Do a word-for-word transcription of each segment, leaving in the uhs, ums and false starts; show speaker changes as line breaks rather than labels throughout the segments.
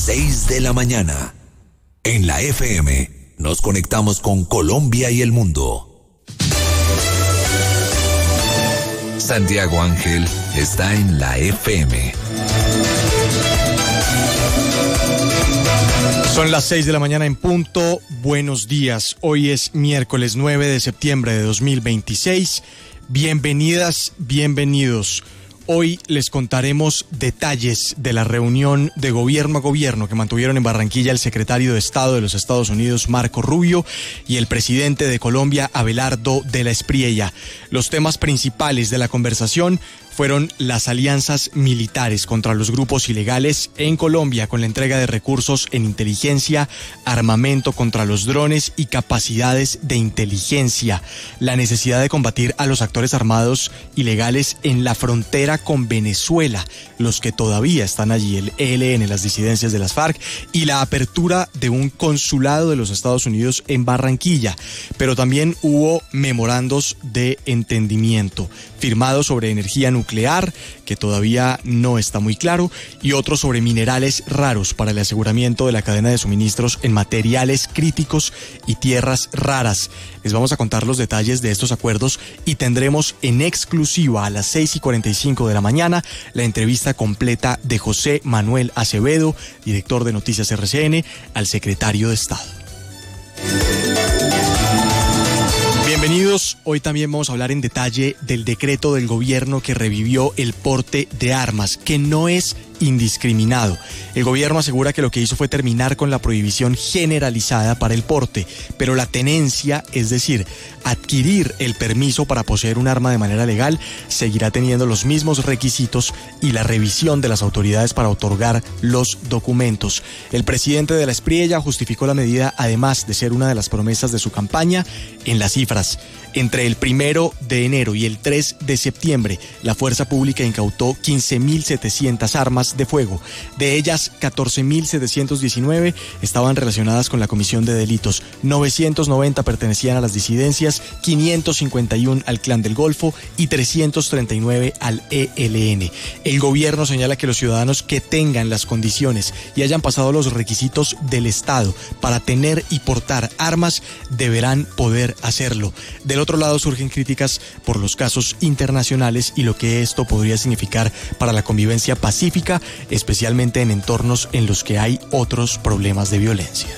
seis de la mañana. En la F M nos conectamos con Colombia y el mundo. Santiago Ángel está en la F M.
Son las seis de la mañana en punto. Buenos días. Hoy es miércoles nueve de septiembre de dos mil veintiséis. Bienvenidas, bienvenidos. Hoy les contaremos detalles de la reunión de gobierno a gobierno que mantuvieron en Barranquilla el secretario de Estado de los Estados Unidos, Marco Rubio, y el presidente de Colombia, Abelardo de la Espriella. Los temas principales de la conversación fueron las alianzas militares contra los grupos ilegales en Colombia, con la entrega de recursos en inteligencia, armamento contra los drones y capacidades de inteligencia, la necesidad de combatir a los actores armados ilegales en la frontera con Venezuela, los que todavía están allí, el E L N, las disidencias de las FARC, y la apertura de un consulado de los Estados Unidos en Barranquilla. Pero también hubo memorandos de entendimiento firmados sobre energía nuclear, que todavía no está muy claro, y otros sobre minerales raros para el aseguramiento de la cadena de suministros en materiales críticos y tierras raras. Les vamos a contar los detalles de estos acuerdos y tendremos en exclusiva a las seis y cuarenta y cinco de la mañana la entrevista completa de José Manuel Acevedo, director de Noticias R C N, al secretario de Estado. Bienvenidos. Hoy también vamos a hablar en detalle del decreto del gobierno que revivió el porte de armas, que no es indiscriminado. El gobierno asegura que lo que hizo fue terminar con la prohibición generalizada para el porte, pero la tenencia, es decir, adquirir el permiso para poseer un arma de manera legal, seguirá teniendo los mismos requisitos y la revisión de las autoridades para otorgar los documentos. El presidente de la Espriella justificó la medida, además de ser una de las promesas de su campaña, en las cifras. Entre el primero de enero y el tres de septiembre, la fuerza pública incautó quince mil setecientas armas de fuego. De ellas, catorce mil setecientos diecinueve estaban relacionadas con la comisión de delitos, novecientos noventa pertenecían a las disidencias, quinientos cincuenta y uno al Clan del Golfo y trescientos treinta y nueve al E L N. El gobierno señala que los ciudadanos que tengan las condiciones y hayan pasado los requisitos del Estado para tener y portar armas deberán poder hacerlo. Del otro lado surgen críticas por los casos internacionales y lo que esto podría significar para la convivencia pacífica, especialmente en entornos en los que hay otros problemas de violencia.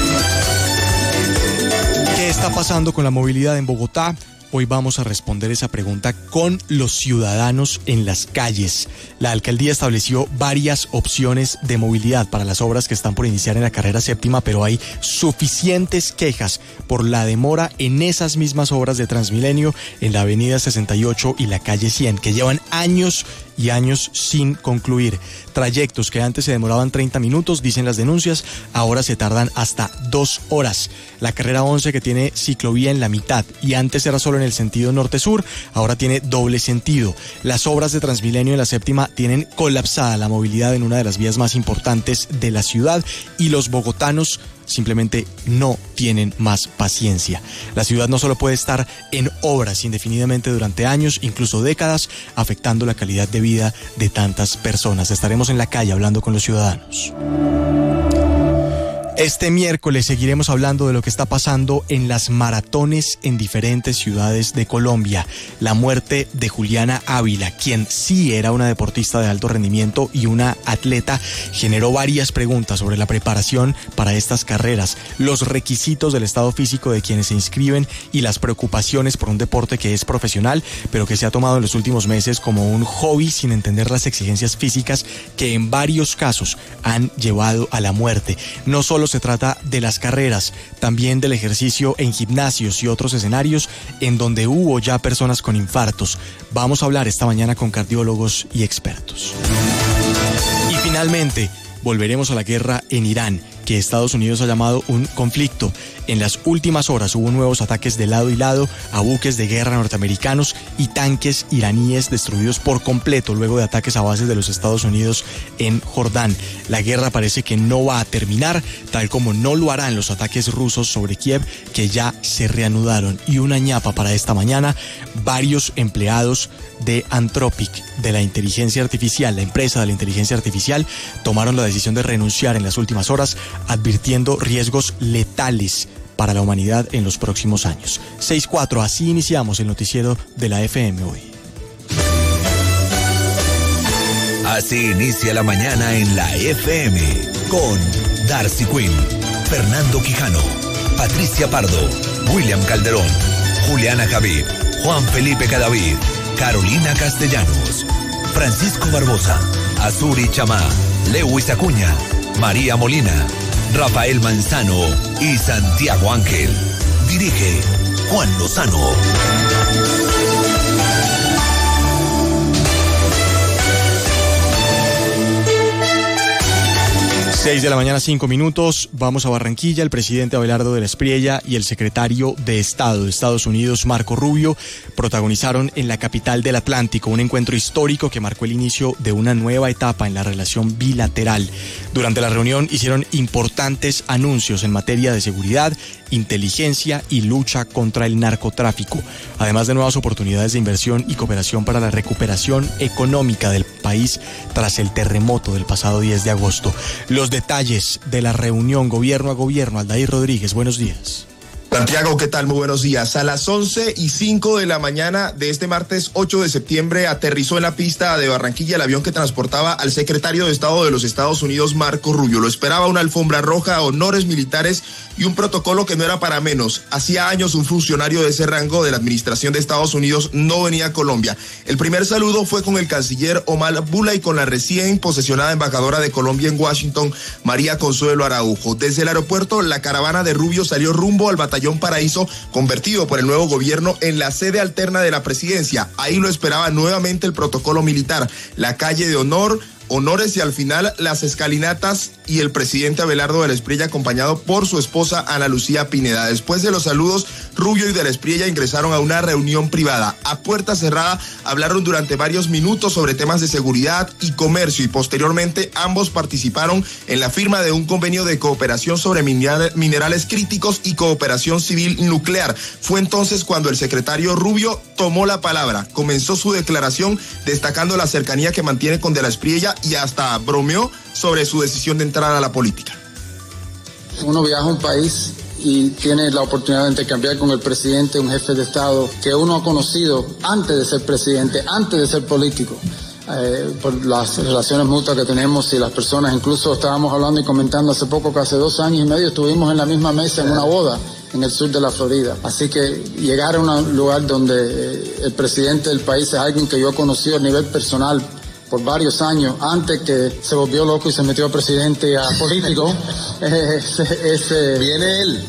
¿Qué está pasando con la movilidad en Bogotá? Hoy vamos a responder esa pregunta con los ciudadanos en las calles. La alcaldía estableció varias opciones de movilidad para las obras que están por iniciar en la carrera séptima, pero hay suficientes quejas por la demora en esas mismas obras de Transmilenio en la avenida sesenta y ocho y la calle cien, que llevan años y años sin concluir. Trayectos que antes se demoraban treinta minutos, dicen las denuncias, ahora se tardan hasta dos horas. La carrera once, que tiene ciclovía en la mitad y antes era solo en el sentido norte-sur, ahora tiene doble sentido. Las obras de Transmilenio en la séptima tienen colapsada la movilidad en una de las vías más importantes de la ciudad y los bogotanos simplemente no tienen más paciencia. La ciudad no solo puede estar en obras indefinidamente durante años, incluso décadas, afectando la calidad de vida de tantas personas. Estaremos en la calle hablando con los ciudadanos. Este miércoles seguiremos hablando de lo que está pasando en las maratones en diferentes ciudades de Colombia. La muerte de Juliana Ávila, quien sí era una deportista de alto rendimiento y una atleta, generó varias preguntas sobre la preparación para estas carreras, los requisitos del estado físico de quienes se inscriben y las preocupaciones por un deporte que es profesional, pero que se ha tomado en los últimos meses como un hobby sin entender las exigencias físicas que en varios casos han llevado a la muerte. No solo se trata de las carreras, también del ejercicio en gimnasios y otros escenarios en donde hubo ya personas con infartos. Vamos a hablar esta mañana con cardiólogos y expertos. Y finalmente, volveremos a la guerra en Irán, que Estados Unidos ha llamado un conflicto. En las últimas horas hubo nuevos ataques de lado y lado a buques de guerra norteamericanos y tanques iraníes destruidos por completo luego de ataques a bases de los Estados Unidos en Jordán. La guerra parece que no va a terminar, tal como no lo harán los ataques rusos sobre Kiev, que ya se reanudaron. Y una ñapa para esta mañana: varios empleados de Anthropic, de la inteligencia artificial, la empresa de la inteligencia artificial, tomaron la decisión de renunciar en las últimas horas, advirtiendo riesgos letales para la humanidad en los próximos años. seis cuatro, así iniciamos el noticiero de la F M hoy.
Así inicia la mañana en la F M con Darcy Quinn, Fernando Quijano, Patricia Pardo, William Calderón, Juliana Javid, Juan Felipe Cadavid, Carolina Castellanos, Francisco Barbosa, Azuri Chamá, Lewis Acuña, María Molina, Rafael Manzano y Santiago Ángel. Dirige Juan Lozano.
seis de la mañana, cinco minutos. Vamos a Barranquilla. El presidente Abelardo de la Espriella y el secretario de Estado de Estados Unidos, Marco Rubio, protagonizaron en la capital del Atlántico un encuentro histórico que marcó el inicio de una nueva etapa en la relación bilateral. Durante la reunión hicieron importantes anuncios en materia de seguridad, inteligencia y lucha contra el narcotráfico, además de nuevas oportunidades de inversión y cooperación para la recuperación económica del país tras el terremoto del pasado diez de agosto. Los detalles de la reunión gobierno a gobierno. Aldair Rodríguez, buenos días.
Santiago, ¿qué tal? Muy buenos días. A las once y cinco de la mañana de este martes ocho de septiembre aterrizó en la pista de Barranquilla el avión que transportaba al secretario de Estado de los Estados Unidos, Marco Rubio. Lo esperaba una alfombra roja, honores militares y un protocolo que no era para menos. Hacía años un funcionario de ese rango de la administración de Estados Unidos no venía a Colombia. El primer saludo fue con el canciller Omar Bula y con la recién posesionada embajadora de Colombia en Washington, María Consuelo Araujo. Desde el aeropuerto, la caravana de Rubio salió rumbo al batallón Paraíso, convertido por el nuevo gobierno en la sede alterna de la presidencia. Ahí lo esperaba nuevamente el protocolo militar, la calle de honor, honores y al final las escalinatas y el presidente Abelardo de la Espriella acompañado por su esposa Ana Lucía Pineda. Después de los saludos, Rubio y de la Espriella ingresaron a una reunión privada. A puerta cerrada hablaron durante varios minutos sobre temas de seguridad y comercio y posteriormente ambos participaron en la firma de un convenio de cooperación sobre minerales críticos y cooperación civil nuclear. Fue entonces cuando el secretario Rubio tomó la palabra, comenzó su declaración destacando la cercanía que mantiene con de la Espriella y hasta bromeó sobre su decisión de entrar a la política.
Uno viaja a un país y tiene la oportunidad de intercambiar con el presidente, un jefe de Estado que uno ha conocido antes de ser presidente, antes de ser político, eh, por las relaciones mutuas que tenemos y las personas. Incluso estábamos hablando y comentando hace poco que hace dos años y medio estuvimos en la misma mesa en una boda en el sur de la Florida. Así que llegar a un lugar donde eh, el presidente del país es alguien que yo he conocido a nivel personal por varios años, antes que se volvió loco y se metió a presidente y a político, es, es, eh,
viene él.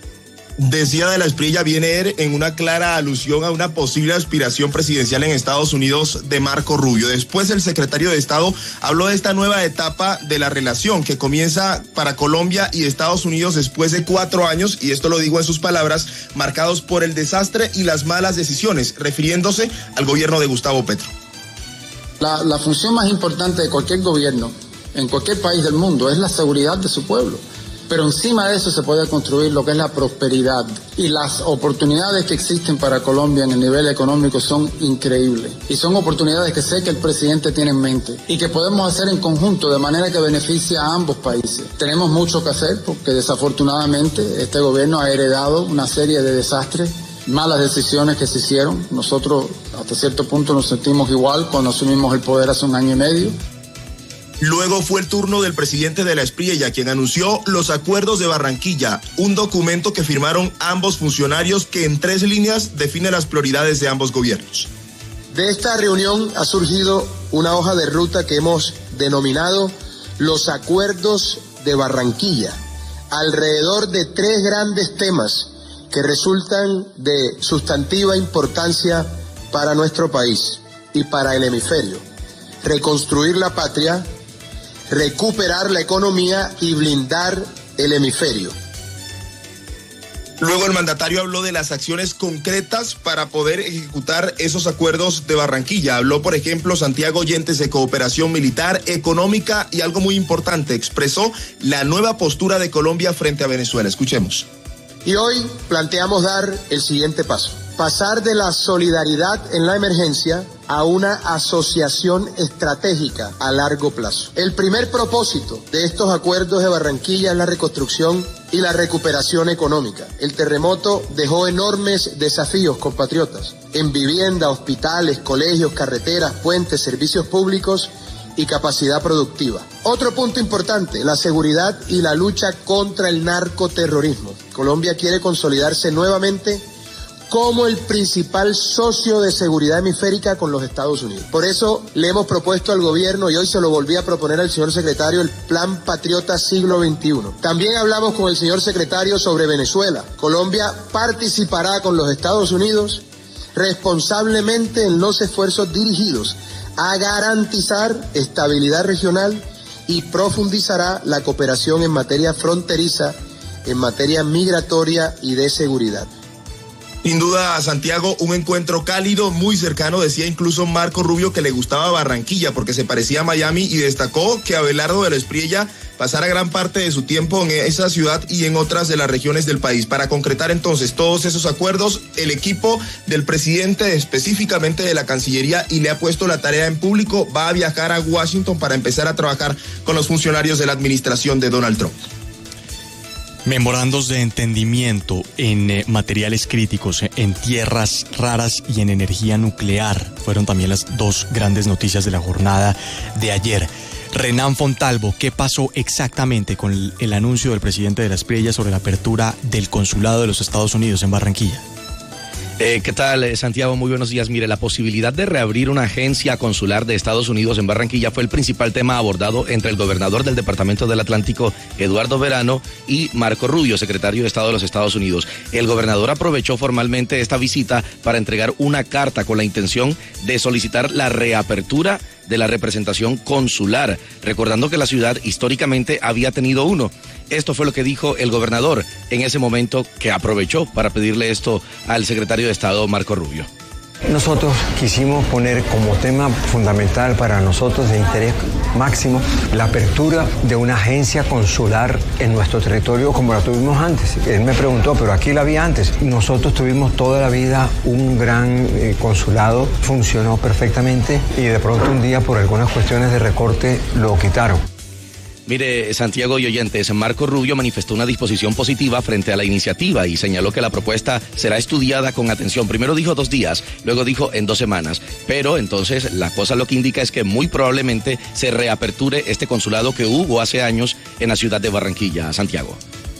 Decía de la Espriella, viene él en una clara alusión a una posible aspiración presidencial en Estados Unidos de Marco Rubio. Después el secretario de Estado habló de esta nueva etapa de la relación que comienza para Colombia y Estados Unidos después de cuatro años, y esto lo digo en sus palabras, marcados por el desastre y las malas decisiones, refiriéndose al gobierno de Gustavo Petro.
La, la función más importante de cualquier gobierno, en cualquier país del mundo, es la seguridad de su pueblo. Pero encima de eso se puede construir lo que es la prosperidad. Y las oportunidades que existen para Colombia en el nivel económico son increíbles. Y son oportunidades que sé que el presidente tiene en mente y que podemos hacer en conjunto de manera que beneficie a ambos países. Tenemos mucho que hacer porque desafortunadamente este gobierno ha heredado una serie de desastres, malas decisiones que se hicieron. Nosotros hasta cierto punto nos sentimos igual cuando asumimos el poder hace un año y medio.
Luego fue el turno del presidente de la Espriella, quien anunció los acuerdos de Barranquilla, un documento que firmaron ambos funcionarios que en tres líneas define las prioridades de ambos gobiernos.
De esta reunión ha surgido una hoja de ruta que hemos denominado los acuerdos de Barranquilla, alrededor de tres grandes temas que resultan de sustantiva importancia para nuestro país y para el hemisferio: reconstruir la patria, recuperar la economía y blindar el hemisferio.
Luego el mandatario habló de las acciones concretas para poder ejecutar esos acuerdos de Barranquilla. Habló, por ejemplo, Santiago Oyentes, de cooperación militar, económica y algo muy importante, expresó la nueva postura de Colombia frente a Venezuela. Escuchemos.
Y hoy planteamos dar el siguiente paso. Pasar de la solidaridad en la emergencia a una asociación estratégica a largo plazo. El primer propósito de estos acuerdos de Barranquilla es la reconstrucción y la recuperación económica. El terremoto dejó enormes desafíos, compatriotas, en vivienda, hospitales, colegios, carreteras, puentes, servicios públicos y capacidad productiva. Otro punto importante, la seguridad y la lucha contra el narcoterrorismo. Colombia quiere consolidarse nuevamente como el principal socio de seguridad hemisférica con los Estados Unidos. Por eso le hemos propuesto al gobierno, y hoy se lo volví a proponer al señor secretario, el Plan Patriota Siglo veintiuno. También hablamos con el señor secretario sobre Venezuela. Colombia participará con los Estados Unidos responsablemente en los esfuerzos dirigidos a garantizar estabilidad regional y profundizará la cooperación en materia fronteriza, en materia migratoria y de seguridad.
Sin duda, Santiago, un encuentro cálido, muy cercano. Decía incluso Marco Rubio que le gustaba Barranquilla porque se parecía a Miami, y destacó que Abelardo de la Espriella pasara gran parte de su tiempo en esa ciudad y en otras de las regiones del país. Para concretar entonces todos esos acuerdos, el equipo del presidente, específicamente de la Cancillería, y le ha puesto la tarea en público, va a viajar a Washington para empezar a trabajar con los funcionarios de la administración de Donald Trump.
Memorandos de entendimiento en eh, materiales críticos, eh, en tierras raras y en energía nuclear fueron también las dos grandes noticias de la jornada de ayer. Renan Fontalvo, ¿qué pasó exactamente con el, el anuncio del presidente de la Espriella sobre la apertura del consulado de los Estados Unidos en Barranquilla?
Eh, ¿Qué tal, Santiago? Muy buenos días. Mire, la posibilidad de reabrir una agencia consular de Estados Unidos en Barranquilla fue el principal tema abordado entre el gobernador del Departamento del Atlántico, Eduardo Verano, y Marco Rubio, secretario de Estado de los Estados Unidos. El gobernador aprovechó formalmente esta visita para entregar una carta con la intención de solicitar la reapertura de la representación consular, recordando que la ciudad históricamente había tenido uno. Esto fue lo que dijo el gobernador en ese momento, que aprovechó para pedirle esto al secretario de Estado, Marco Rubio.
Nosotros quisimos poner como tema fundamental para nosotros de interés máximo la apertura de una agencia consular en nuestro territorio como la tuvimos antes. Él me preguntó, pero aquí la había antes. Nosotros tuvimos toda la vida un gran eh, consulado, funcionó perfectamente, y de pronto un día por algunas cuestiones de recorte lo quitaron.
Mire, Santiago y oyentes, Marco Rubio manifestó una disposición positiva frente a la iniciativa y señaló que la propuesta será estudiada con atención. Primero dijo dos días, luego dijo en dos semanas. Pero entonces la cosa lo que indica es que muy probablemente se reaperture este consulado que hubo hace años en la ciudad de Barranquilla, Santiago.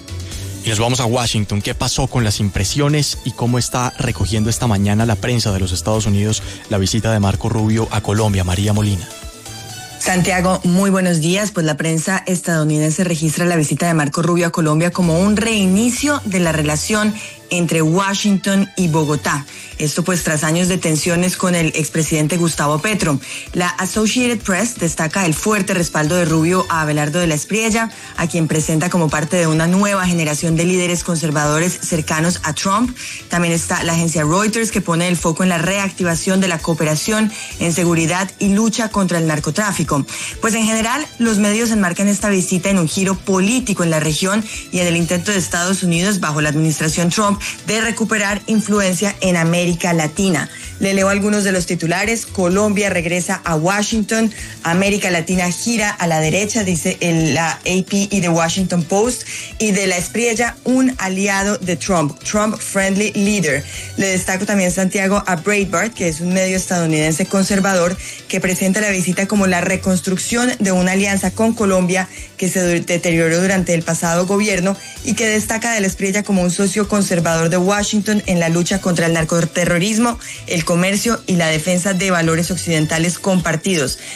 Y nos vamos a Washington. ¿Qué pasó con las impresiones y cómo está recogiendo esta mañana la prensa de los Estados Unidos la visita de Marco Rubio a Colombia? María Molina.
Santiago, muy buenos días. Pues la prensa estadounidense registra la visita de Marco Rubio a Colombia como un reinicio de la relación entre Washington y Bogotá. Esto pues tras años de tensiones con el expresidente Gustavo Petro. La Associated Press destaca el fuerte respaldo de Rubio a Abelardo de la Espriella, a quien presenta como parte de una nueva generación de líderes conservadores cercanos a Trump. También está la agencia Reuters, que pone el foco en la reactivación de la cooperación en seguridad y lucha contra el narcotráfico. Pues en general, los medios enmarcan esta visita en un giro político en la región y en el intento de Estados Unidos bajo la administración Trump de recuperar influencia en América Latina. Le leo algunos de los titulares. Colombia regresa a Washington. América Latina gira a la derecha, dice el, la A P y The Washington Post. Y de la Espriella, un aliado de Trump, Trump Friendly Leader. Le destaco también, Santiago, a Breitbart, que es un medio estadounidense conservador, que presenta la visita como la reconstrucción de una alianza con Colombia que se deterioró durante el pasado gobierno, y que destaca de la Espriella como un socio conservador de Washington en la lucha contra el narcoterrorismo, el comercio y la defensa de valores occidentales compartidos.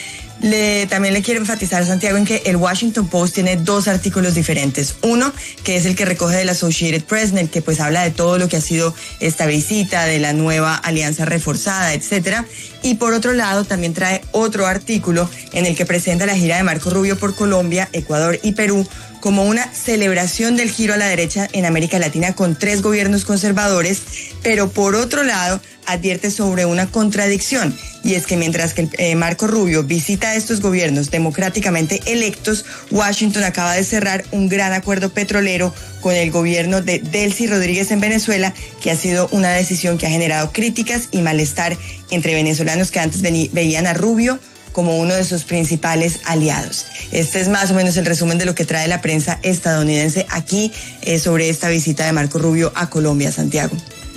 Le, también le quiero enfatizar, Santiago, en que el Washington Post tiene dos artículos diferentes. Uno, que es el que recoge del Associated Press, en el que pues habla de todo lo que ha sido esta visita, de la nueva alianza reforzada, etcétera. Y por otro lado, también trae otro artículo en el que presenta la gira de Marco Rubio por Colombia, Ecuador y Perú como una celebración del giro a la derecha en América Latina con tres gobiernos conservadores, pero por otro lado advierte sobre una contradicción, y es que mientras que eh, Marco Rubio visita a estos gobiernos democráticamente electos, Washington acaba de cerrar un gran acuerdo petrolero con el gobierno de Delcy Rodríguez en Venezuela, que ha sido una decisión que ha generado críticas y malestar entre venezolanos que antes vení, veían a Rubio como uno de sus principales aliados. Este es más o menos el resumen de lo que trae la prensa estadounidense aquí eh, sobre esta visita de Marco Rubio a Colombia, Santiago.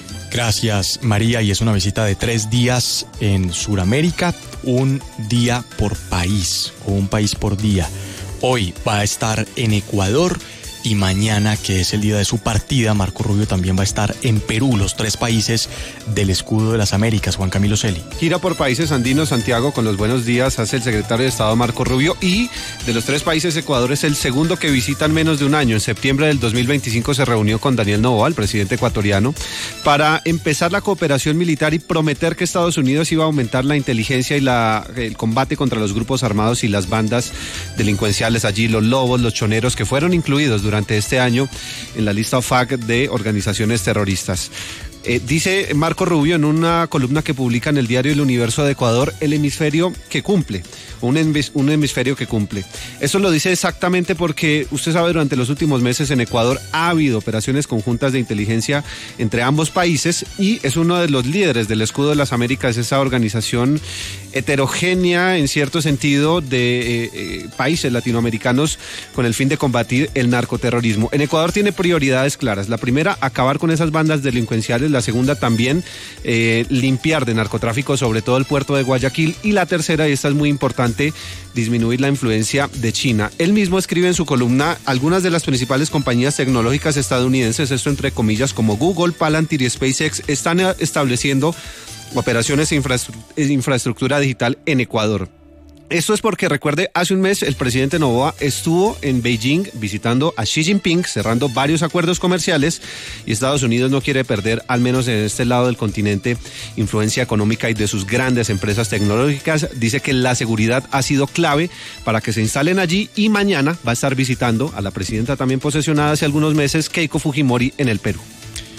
Gracias, María, y es una visita de tres días en Sudamérica, un día por país, o un país por día. Hoy va a estar en Ecuador y mañana, que es el día de su partida, Marco Rubio también va a estar en Perú, los tres países del escudo de las Américas. Juan Camilo Celi.
Gira por países andinos, Santiago, con los buenos días hace el secretario de Estado Marco Rubio, y de los tres países, Ecuador es el segundo que visita en menos de un año. En septiembre del dos mil veinticinco se reunió con Daniel Noboa, el presidente ecuatoriano, para empezar la cooperación militar y prometer que Estados Unidos iba a aumentar la inteligencia y la, el combate contra los grupos armados y las bandas delincuenciales allí, los lobos, los choneros, que fueron incluidos durante este año en la lista O F A C de organizaciones terroristas. Eh, dice Marco Rubio en una columna que publica en el diario El Universo de Ecuador, el hemisferio que cumple, un, hemis, un hemisferio que cumple. Eso lo dice exactamente porque usted sabe, durante los últimos meses en Ecuador ha habido operaciones conjuntas de inteligencia entre ambos países, y es uno de los líderes del Escudo de las Américas, esa organización heterogénea en cierto sentido de eh, eh, países latinoamericanos con el fin de combatir el narcoterrorismo. En Ecuador tiene prioridades claras. La primera, acabar con esas bandas delincuenciales. La segunda, también eh, limpiar de narcotráfico sobre todo el puerto de Guayaquil, y la tercera, y esta es muy importante, disminuir la influencia de China. Él mismo escribe en su columna: algunas de las principales compañías tecnológicas estadounidenses, esto entre comillas, como Google, Palantir y SpaceX, están estableciendo operaciones e infraestructura digital en Ecuador. Esto es porque, recuerde, hace un mes el presidente Noboa estuvo en Beijing visitando a Xi Jinping, cerrando varios acuerdos comerciales, y Estados Unidos no quiere perder, al menos en este lado del continente, influencia económica y de sus grandes empresas tecnológicas. Dice que la seguridad ha sido clave para que se instalen allí, y mañana va a estar visitando a la presidenta también posesionada hace algunos meses, Keiko Fujimori, en el Perú.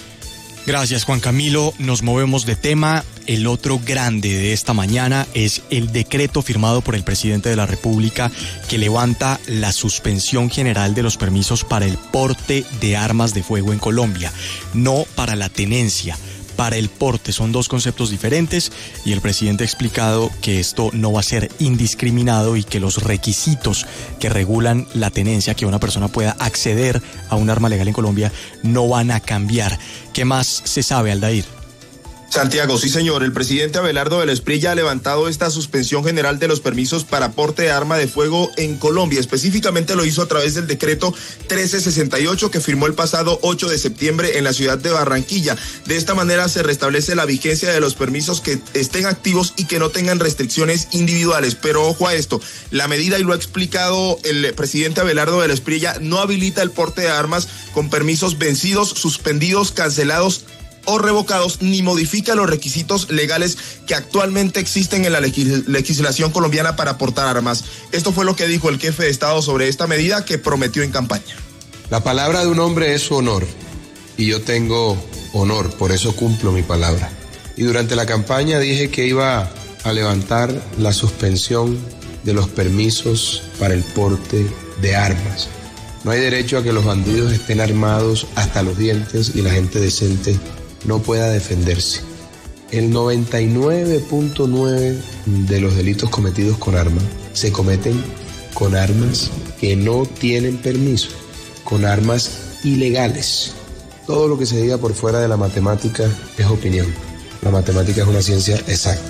Gracias, Juan Camilo. Nos movemos de tema. El otro grande de esta mañana es el decreto firmado por el presidente de la República que levanta la suspensión general de los permisos para el porte de armas de fuego en Colombia, no para la tenencia, para el porte. Son dos conceptos diferentes, y el presidente ha explicado que esto no va a ser indiscriminado y que los requisitos que regulan la tenencia, que una persona pueda acceder a un arma legal en Colombia, no van a cambiar. ¿Qué más se sabe, Aldair?
Santiago, sí señor, el presidente Abelardo del Esprilla ha levantado esta suspensión general de los permisos para porte de arma de fuego en Colombia. Específicamente lo hizo a través del decreto trece sesenta y ocho que firmó el pasado ocho de septiembre en la ciudad de Barranquilla. De esta manera se restablece la vigencia de los permisos que estén activos y que no tengan restricciones individuales. Pero ojo a esto, la medida, y lo ha explicado el presidente Abelardo del Esprilla, no habilita el porte de armas con permisos vencidos, suspendidos, cancelados o revocados, ni modifica los requisitos legales que actualmente existen en la legis- legislación colombiana para portar armas. Esto fue lo que dijo el jefe de Estado sobre esta medida que prometió en campaña.
La palabra de un hombre es su honor, y yo tengo honor, por eso cumplo mi palabra. Y durante la campaña dije que iba a levantar la suspensión de los permisos para el porte de armas. No hay derecho a que los bandidos estén armados hasta los dientes y la gente decente no pueda defenderse. El noventa y nueve punto nueve de los delitos cometidos con armas se cometen con armas que no tienen permiso, con armas ilegales. Todo lo que se diga por fuera de la matemática es opinión. La matemática es una ciencia exacta.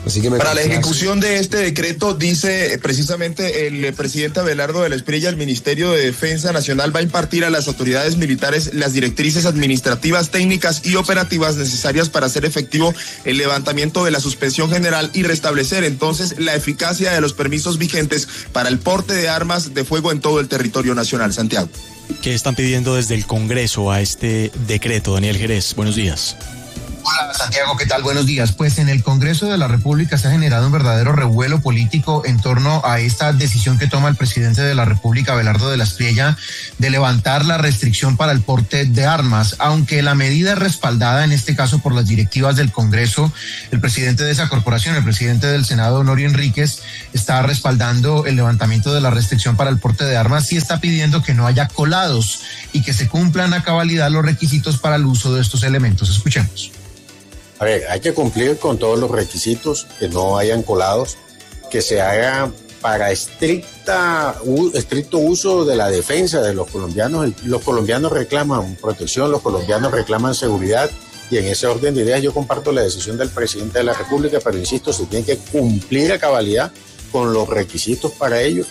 Así que me
Para la
complace.
ejecución de este decreto, dice precisamente el presidente Abelardo de la Espriella, el Ministerio de Defensa Nacional va a impartir a las autoridades militares las directrices administrativas, técnicas y operativas necesarias para hacer efectivo el levantamiento de la suspensión general y restablecer entonces la eficacia de los permisos vigentes para el porte de armas de fuego en todo el territorio nacional. Santiago.
¿Qué están pidiendo desde el Congreso a este decreto? Daniel Jerez, buenos días.
Hola Santiago, ¿qué tal? Buenos días. Pues en el Congreso de la República se ha generado un verdadero revuelo político en torno a esta decisión que toma el presidente de la República, Abelardo de la Espriella, de levantar la restricción para el porte de armas. Aunque la medida es respaldada en este caso por las directivas del Congreso, el presidente de esa corporación, el presidente del Senado, Honorio Enríquez, está respaldando el levantamiento de la restricción para el porte de armas y está pidiendo que no haya colados y que se cumplan a cabalidad los requisitos para el uso de estos elementos. Escuchemos.
A ver, hay que cumplir con todos los requisitos, que no hayan colados, que se haga para estricta, u, estricto uso de la defensa de los colombianos. Los colombianos reclaman protección, los colombianos reclaman seguridad, y en ese orden de ideas yo comparto la decisión del presidente de la República, pero insisto, se tiene que cumplir a cabalidad con los requisitos para ello.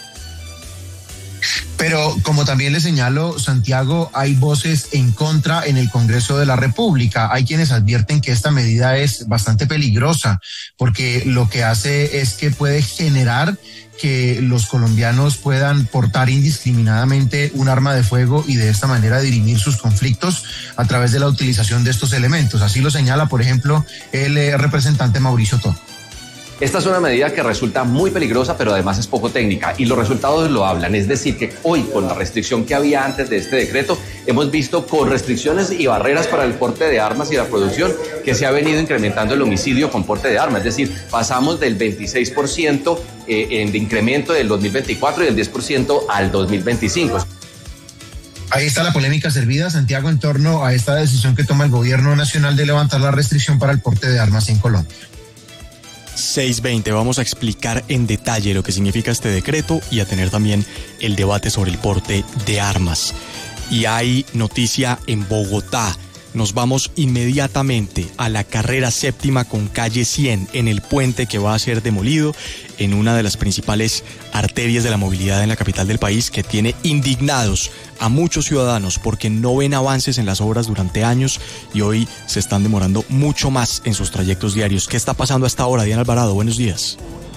Pero como también le señalo, Santiago, hay voces en contra en el Congreso de la República. Hay quienes advierten que esta medida es bastante peligrosa porque lo que hace es que puede generar que los colombianos puedan portar indiscriminadamente un arma de fuego y de esta manera dirimir sus conflictos a través de la utilización de estos elementos. Así lo señala, por ejemplo, el eh, representante Mauricio Tó.
Esta es una medida que resulta muy peligrosa, pero además es poco técnica y los resultados lo hablan. Es decir, que hoy con la restricción que había antes de este decreto, hemos visto con restricciones y barreras para el porte de armas y la producción que se ha venido incrementando el homicidio con porte de armas. Es decir, pasamos del veintiséis por ciento eh, en de incremento del dos mil veinticuatro y del diez por ciento al dos mil veinticinco.
Ahí está la polémica servida, Santiago, en torno a esta decisión que toma el gobierno nacional de levantar la restricción para el porte de armas en Colombia.
seis veinte, vamos a explicar en detalle lo que significa este decreto y a tener también el debate sobre el porte de armas. Y hay noticia en Bogotá. Nos vamos inmediatamente a la carrera séptima con calle cien en el puente que va a ser demolido en una de las principales arterias de la movilidad en la capital del país, que tiene indignados a muchos ciudadanos porque no ven avances en las obras durante años y hoy se están demorando mucho más en sus trayectos diarios. ¿Qué está pasando hasta ahora? Diana Alvarado, buenos días.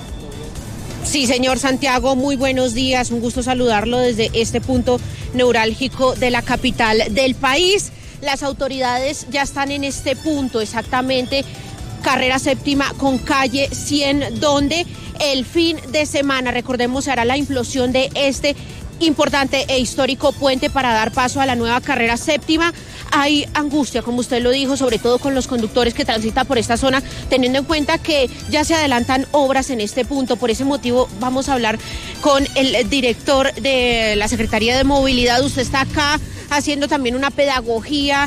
Sí, señor Santiago, muy buenos días. Un gusto saludarlo desde este punto neurálgico de la capital del país. Las autoridades ya están en este punto, exactamente, carrera séptima con calle cien, donde el fin de semana, recordemos, se hará la implosión de este importante e histórico puente para dar paso a la nueva carrera séptima. Hay angustia, como usted lo dijo, sobre todo con los conductores que transitan por esta zona, teniendo en cuenta que ya se adelantan obras en este punto. Por ese motivo vamos a hablar con el director de la Secretaría de Movilidad. Usted está acá haciendo también una pedagogía.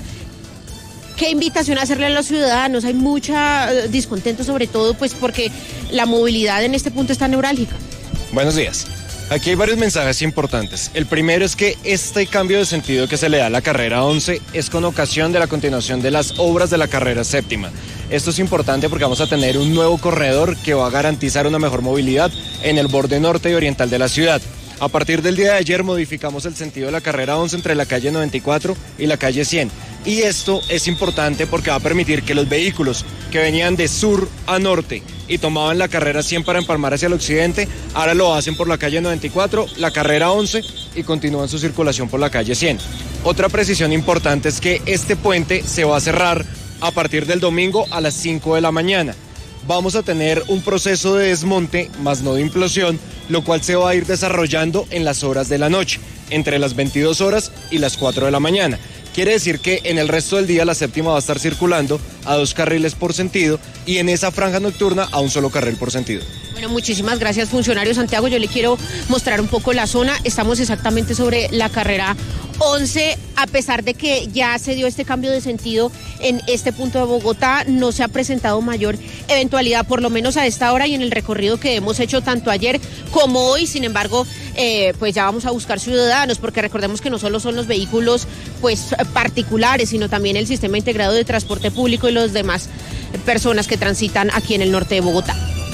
¿Qué invitación hacerle a los ciudadanos? Hay mucha eh, descontento, sobre todo pues porque la movilidad en este punto está neurálgica.
Buenos días. Aquí hay varios mensajes importantes. El primero es que este cambio de sentido que se le da a la carrera once es con ocasión de la continuación de las obras de la carrera séptima. Esto es importante porque vamos a tener un nuevo corredor que va a garantizar una mejor movilidad en el borde norte y oriental de la ciudad. A partir del día de ayer modificamos el sentido de la carrera once entre la calle noventa y cuatro y la calle cien. Y esto es importante porque va a permitir que los vehículos que venían de sur a norte y tomaban la carrera cien para empalmar hacia el occidente, ahora lo hacen por la calle noventa y cuatro, la carrera once y continúan su circulación por la calle cien. Otra precisión importante es que este puente se va a cerrar a partir del domingo a las cinco de la mañana. Vamos a tener un proceso de desmonte, más no de implosión, lo cual se va a ir desarrollando en las horas de la noche, entre las veintidós horas y las cuatro de la mañana. Quiere decir que en el resto del día la séptima va a estar circulando a dos carriles por sentido y en esa franja nocturna a un solo carril por sentido.
Bueno, muchísimas gracias, funcionario Santiago. Yo le quiero mostrar un poco la zona. Estamos exactamente sobre la carrera once. A pesar de que ya se dio este cambio de sentido en este punto de Bogotá, no se ha presentado mayor eventualidad, por lo menos a esta hora y en el recorrido que hemos hecho tanto ayer como hoy. Sin embargo, eh, pues ya vamos a buscar ciudadanos, porque recordemos que no solo son los vehículos pues particulares, sino también el sistema integrado de transporte público y los demás personas que transitan aquí en el norte de Bogotá.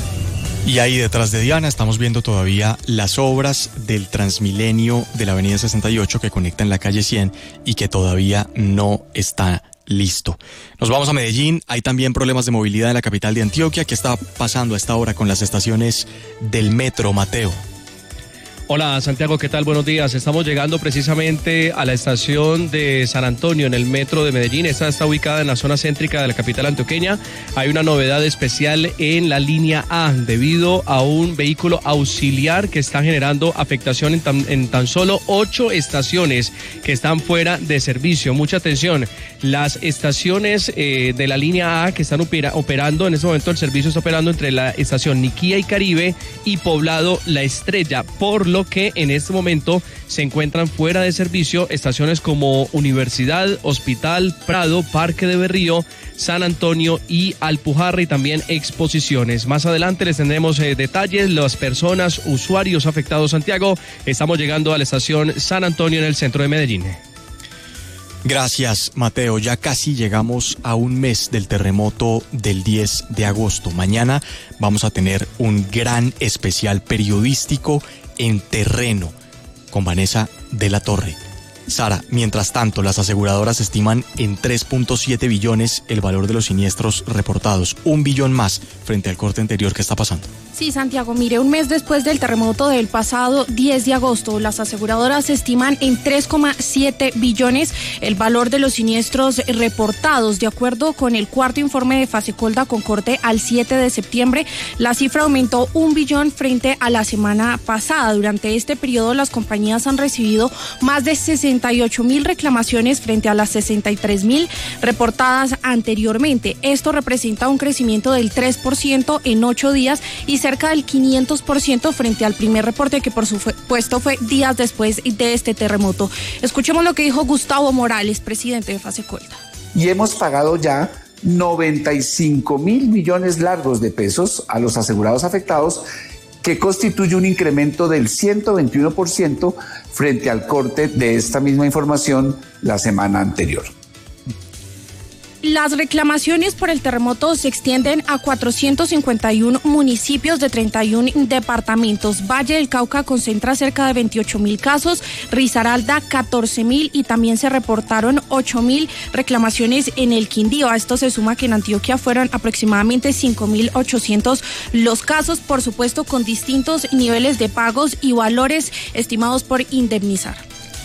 Y ahí detrás de Diana estamos viendo todavía las obras del Transmilenio de la avenida sesenta y ocho que conecta en la calle cien y que todavía no está listo. Nos vamos a Medellín. Hay también problemas de movilidad en la capital de Antioquia. ¿Qué está pasando a esta hora con las estaciones del metro, Mateo?
Hola Santiago, ¿qué tal? Buenos días. Estamos llegando precisamente a la estación de San Antonio en el metro de Medellín. Esta está ubicada en la zona céntrica de la capital antioqueña. Hay una novedad especial en la línea A debido a un vehículo auxiliar que está generando afectación en tan, en tan solo ocho estaciones que están fuera de servicio. Mucha atención. Las estaciones eh, de la línea A que están opera, operando, en este momento el servicio está operando entre la estación Niquía y Caribe y Poblado La Estrella, por lo que en este momento se encuentran fuera de servicio estaciones como Universidad, Hospital, Prado, Parque de Berrío, San Antonio y Alpujarra, y también Exposiciones. Más adelante les tendremos eh, detalles, las personas, usuarios afectados. Santiago, estamos llegando a la estación San Antonio en el centro de Medellín.
Gracias, Mateo. Ya casi llegamos a un mes del terremoto del diez de agosto. Mañana vamos a tener un gran especial periodístico en terreno con Vanessa de la Torre. Sara, mientras tanto, las aseguradoras estiman en tres punto siete billones el valor de los siniestros reportados, un billón más frente al corte anterior. ¿Qué está pasando?
Sí, Santiago, mire, un mes después del terremoto del pasado diez de agosto, las aseguradoras estiman en tres coma siete billones el valor de los siniestros reportados. De acuerdo con el cuarto informe de Fasecolda con corte al siete de septiembre, la cifra aumentó un billón frente a la semana pasada. Durante este periodo, las compañías han recibido más de sesenta y ocho mil reclamaciones frente a las sesenta y tres mil reportadas anteriormente. Esto representa un crecimiento del tres por ciento en ocho días y cerca del quinientos por ciento frente al primer reporte, que por supuesto fue días después de este terremoto. Escuchemos lo que dijo Gustavo Morales, presidente de Fasecolda.
Y hemos pagado ya noventa y cinco mil millones largos de pesos a los asegurados afectados, que constituye un incremento del ciento veintiuno por ciento frente al corte de esta misma información la semana anterior.
Las reclamaciones por el terremoto se extienden a cuatrocientos cincuenta y uno municipios de treinta y uno departamentos. Valle del Cauca concentra cerca de veintiocho mil casos, Risaralda catorce mil y también se reportaron ocho mil reclamaciones en el Quindío. A esto se suma que en Antioquia fueron aproximadamente cinco mil ochocientos los casos, por supuesto con distintos niveles de pagos y valores estimados por indemnizar.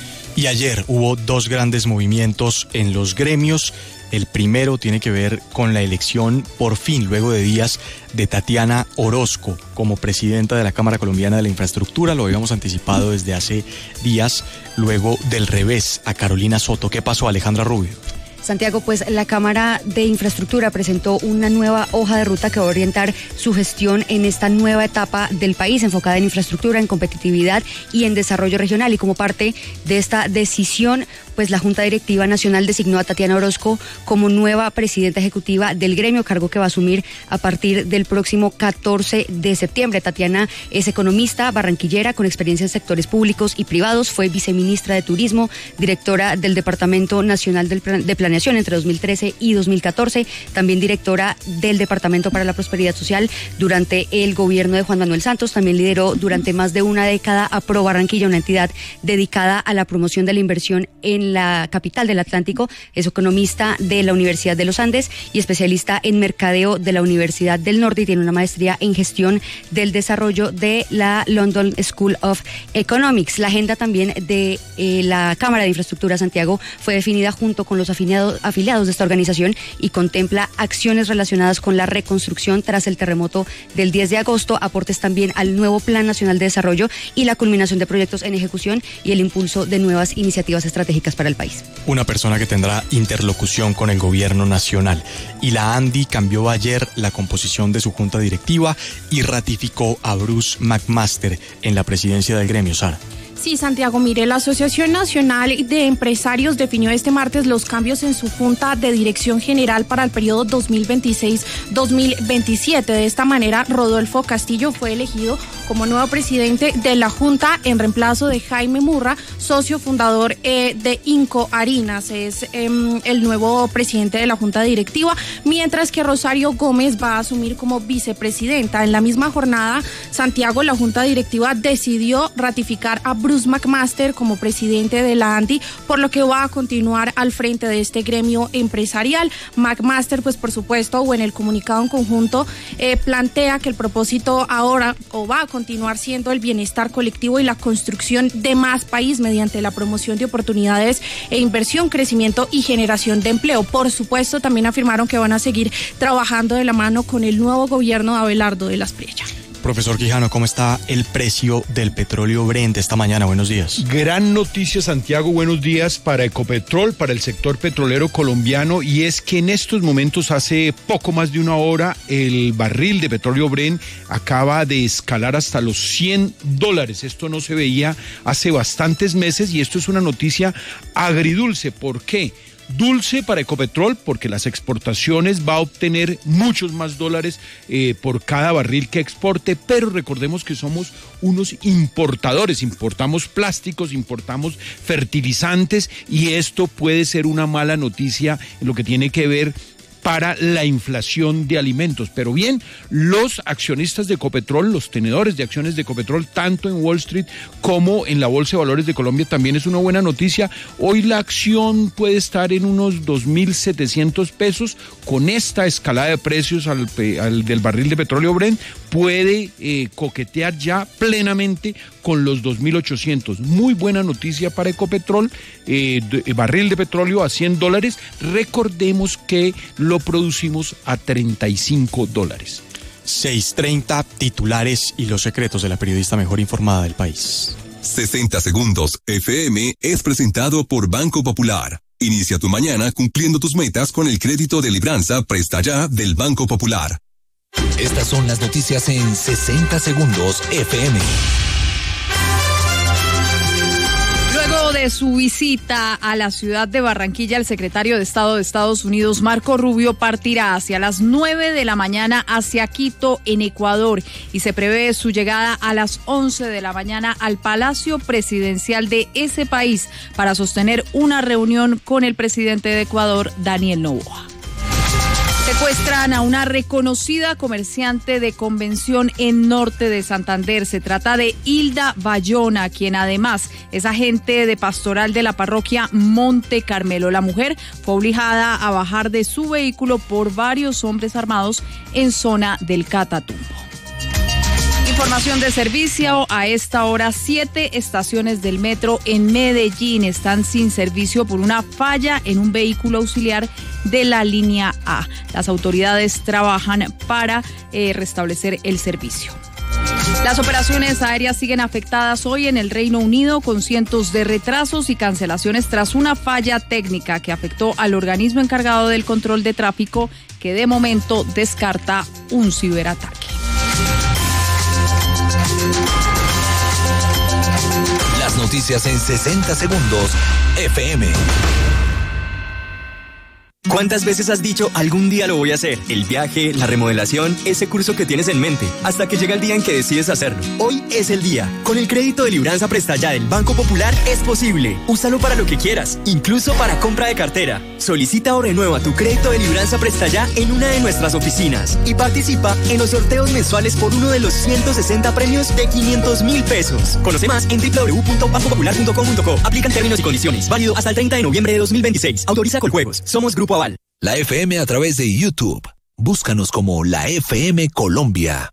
Y ayer hubo dos grandes movimientos en los gremios. El primero tiene que ver con la elección, por fin, luego de días, de Tatiana Orozco como presidenta de la Cámara Colombiana de la Infraestructura. Lo habíamos anticipado desde hace días, luego del revés a Carolina Soto. ¿Qué pasó, Alejandra Rubio?
Santiago, pues la Cámara de Infraestructura presentó una nueva hoja de ruta que va a orientar su gestión en esta nueva etapa del país, enfocada en infraestructura, en competitividad y en desarrollo regional. Y como parte de esta decisión, pues la Junta Directiva Nacional designó a Tatiana Orozco como nueva presidenta ejecutiva del gremio, cargo que va a asumir a partir del próximo catorce de septiembre. Tatiana es economista barranquillera con experiencia en sectores públicos y privados, fue viceministra de Turismo, directora del Departamento Nacional de Planeación entre dos mil trece y dos mil catorce, también directora del Departamento para la Prosperidad Social durante el gobierno de Juan Manuel Santos. También lideró durante más de una década a Pro Barranquilla, una entidad dedicada a la promoción de la inversión en la capital del Atlántico. Es economista de la Universidad de los Andes y especialista en mercadeo de la Universidad del Norte, y tiene una maestría en gestión del desarrollo de la London School of Economics. La agenda también de eh, la Cámara de Infraestructura, Santiago, fue definida junto con los afiliados afiliados de esta organización y contempla acciones relacionadas con la reconstrucción tras el terremoto del diez de agosto, aportes también al nuevo Plan Nacional de Desarrollo y la culminación de proyectos en ejecución y el impulso de nuevas iniciativas estratégicas para el país.
Una persona que tendrá interlocución con el gobierno nacional. Y la ANDI cambió ayer la composición de su junta directiva y ratificó a Bruce McMaster en la presidencia del gremio, Sara.
Sí, Santiago, mire, la Asociación Nacional de Empresarios definió este martes los cambios en su Junta de Dirección General para el periodo dos mil veintiséis dos mil veintisiete. De esta manera, Rodolfo Castillo fue elegido como nuevo presidente de la Junta en reemplazo de Jaime Murra, socio fundador eh, de Inco Harinas. Es eh, el nuevo presidente de la Junta Directiva, mientras que Rosario Gómez va a asumir como vicepresidenta. En la misma jornada, Santiago, la Junta Directiva decidió ratificar a Bruce McMaster como presidente de la ANDI, por lo que va a continuar al frente de este gremio empresarial. McMaster, pues por supuesto, o en el comunicado en conjunto, eh, plantea que el propósito ahora o va a continuar siendo el bienestar colectivo y la construcción de más país mediante la promoción de oportunidades e inversión, crecimiento y generación de empleo. Por supuesto, también afirmaron que van a seguir trabajando de la mano con el nuevo gobierno de Abelardo de las Priella.
Profesor Quijano, ¿cómo está el precio del petróleo Brent esta mañana? Buenos días.
Gran noticia, Santiago, buenos días para Ecopetrol, para el sector petrolero colombiano, y es que en estos momentos, hace poco más de una hora, el barril de petróleo Brent acaba de escalar hasta los cien dólares. Esto no se veía hace bastantes meses y esto es una noticia agridulce. ¿Por qué? Dulce para Ecopetrol porque las exportaciones va a obtener muchos más dólares eh, por cada barril que exporte, pero recordemos que somos unos importadores, importamos plásticos, importamos fertilizantes y esto puede ser una mala noticia en lo que tiene que ver para la inflación de alimentos. Pero bien, los accionistas de Ecopetrol, los tenedores de acciones de Ecopetrol, tanto en Wall Street como en la Bolsa de Valores de Colombia, también es una buena noticia. Hoy la acción puede estar en unos dos mil setecientos pesos. Con esta escalada de precios al, al del barril de petróleo Brent, puede eh, coquetear ya plenamente con los dos mil ochocientos. Muy buena noticia para Ecopetrol, eh, de, barril de petróleo a cien dólares. Recordemos que lo producimos a treinta y cinco dólares.
seis treinta, titulares y los secretos de la periodista mejor informada del país.
sesenta segundos F M es presentado por Banco Popular. Inicia tu mañana cumpliendo tus metas con el crédito de libranza Presta Ya del Banco Popular. Estas son las noticias en sesenta segundos F M.
Luego de su visita a la ciudad de Barranquilla, el secretario de Estado de Estados Unidos, Marco Rubio, partirá hacia las nueve de la mañana hacia Quito, en Ecuador, y se prevé su llegada a las once de la mañana al Palacio Presidencial de ese país para sostener una reunión con el presidente de Ecuador, Daniel Noboa. Secuestran a una reconocida comerciante de convención en norte de Santander. Se trata de Hilda Bayona, quien además es agente de pastoral de la parroquia Monte Carmelo. La mujer fue obligada a bajar de su vehículo por varios hombres armados en zona del Catatumbo. Información de servicio: a esta hora, siete estaciones del metro en Medellín están sin servicio por una falla en un vehículo auxiliar de la línea A. Las autoridades trabajan para eh, restablecer el servicio. Las operaciones aéreas siguen afectadas hoy en el Reino Unido, con cientos de retrasos y cancelaciones tras una falla técnica que afectó al organismo encargado del control de tráfico, que de momento descarta un ciberataque.
Las noticias en sesenta segundos F M.
¿Cuántas veces has dicho algún día lo voy a hacer? El viaje, la remodelación, ese curso que tienes en mente, hasta que llega el día en que decides hacerlo. Hoy es el día. Con el crédito de libranza Presta Ya del Banco Popular es posible. Úsalo para lo que quieras, incluso para compra de cartera. Solicita o renueva tu crédito de libranza Presta Ya en una de nuestras oficinas y participa en los sorteos mensuales por uno de los ciento sesenta premios de quinientos mil pesos. Conoce más en doble u doble u doble u punto banco popular punto com punto co. Aplican términos y condiciones. Válido hasta el treinta de noviembre de dos mil veintiséis. Autoriza Coljuegos. Somos Grupo Aval.
La F M a través de YouTube. Búscanos como la F M Colombia.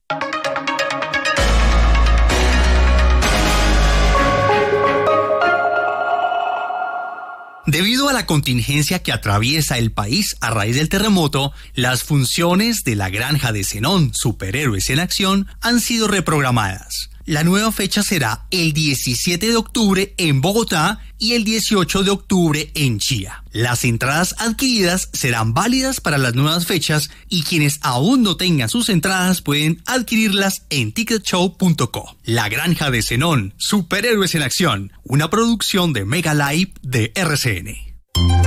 Debido a la contingencia que atraviesa el país a raíz del terremoto, las funciones de la granja de Zenón, Superhéroes en Acción, han sido reprogramadas. La nueva fecha será el diecisiete de octubre en Bogotá y el dieciocho de octubre en Chía. Las entradas adquiridas serán válidas para las nuevas fechas y quienes aún no tengan sus entradas pueden adquirirlas en ticket show punto co. La Granja de Zenón, Superhéroes en Acción, una producción de Mega Live de R C N.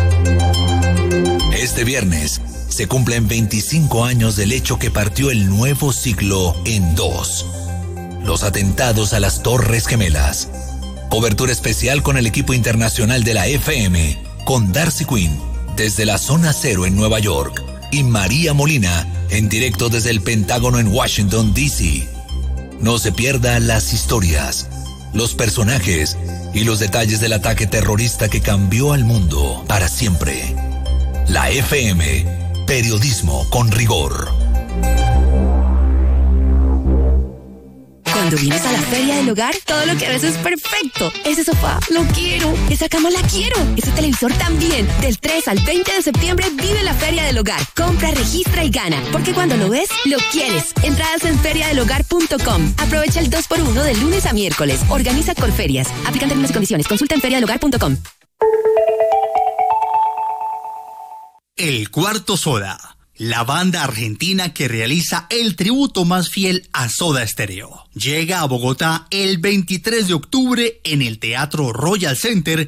Este viernes se cumplen veinticinco años del hecho que partió el nuevo siglo en dos. Los atentados a las Torres Gemelas. Cobertura especial con el equipo internacional de la F M, con Darcy Quinn desde la Zona Cero en Nueva York y María Molina en directo desde el Pentágono en Washington, D C. No se pierda las historias, los personajes y los detalles del ataque terrorista que cambió al mundo para siempre. La F M, periodismo con rigor.
Cuando vienes a la Feria del Hogar, todo lo que ves es perfecto. Ese sofá, lo quiero. Esa cama, la quiero. Ese televisor también. Del tres al veinte de septiembre, vive la Feria del Hogar. Compra, registra y gana. Porque cuando lo ves, lo quieres. Entradas en feria del hogar punto com. Aprovecha el dos por uno de lunes a miércoles. Organiza Corferias. Aplican términos y condiciones. Consulta en feria del hogar punto com.
El Cuarto Soda, la banda argentina que realiza el tributo más fiel a Soda Stereo. Llega a Bogotá el veintitrés de octubre en el Teatro Royal Center